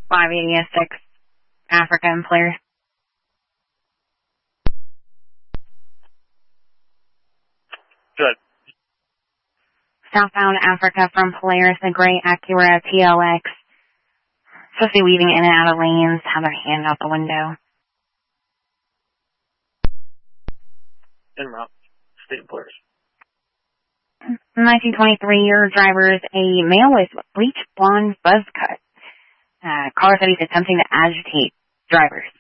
580S6, Africa and Polaris. Good. Southbound Africa from Polaris, a gray Acura TLX. Supposed to be weaving in and out of lanes, have their hand out the window. En route. State of Polaris. 1923-year driver is a male with bleach blonde buzz cut. Caller said he's attempting to agitate drivers.